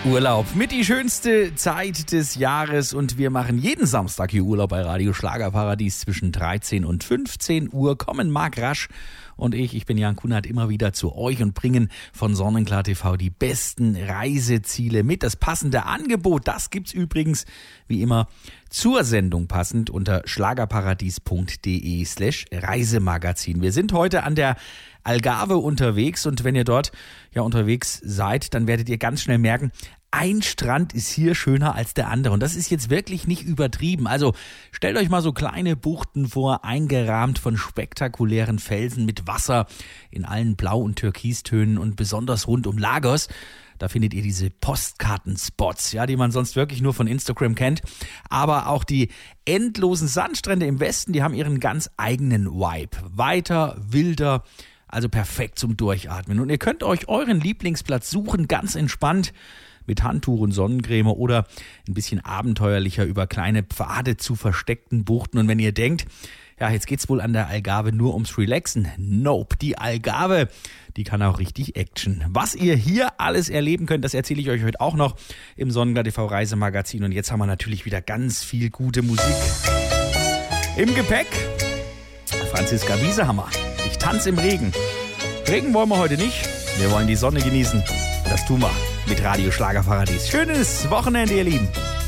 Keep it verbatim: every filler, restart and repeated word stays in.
Urlaub mit die schönste Zeit des Jahres und wir machen jeden Samstag hier Urlaub bei Radio Schlagerparadies zwischen dreizehn und fünfzehn Uhr. Kommen Marc Rasch und ich, ich bin Jan Kunert, immer wieder zu euch und bringen von Sonnenklar T V die besten Reiseziele mit. Das passende Angebot, das gibt's übrigens wie immer zur Sendung passend unter schlagerparadies.de slash Reisemagazin. Wir sind heute an der Algarve unterwegs und wenn ihr dort ja unterwegs seid, dann werdet ihr ganz schnell merken, ein Strand ist hier schöner als der andere und das ist jetzt wirklich nicht übertrieben. Also stellt euch mal so kleine Buchten vor, eingerahmt von spektakulären Felsen mit Wasser in allen Blau- und Türkistönen und besonders rund um Lagos. Da findet ihr diese Postkartenspots, ja, die man sonst wirklich nur von Instagram kennt. Aber auch die endlosen Sandstrände im Westen, die haben ihren ganz eigenen Vibe. Weiter, wilder, also perfekt zum Durchatmen. Und ihr könnt euch euren Lieblingsplatz suchen, ganz entspannt, mit Handtuch und Sonnencreme oder ein bisschen abenteuerlicher über kleine Pfade zu versteckten Buchten. Und wenn ihr denkt, ja, jetzt geht's wohl an der Algarve nur ums Relaxen. Nope, die Algarve, die kann auch richtig Action. Was ihr hier alles erleben könnt, das erzähle ich euch heute auch noch im Sonnenklar T V Reisemagazin. Und jetzt haben wir natürlich wieder ganz viel gute Musik im Gepäck. Franziska Wiesehammer, ich tanze im Regen. Regen wollen wir heute nicht, wir wollen die Sonne genießen. Das tun wir mit Radio Schlagerparadies. Schönes Wochenende, ihr Lieben.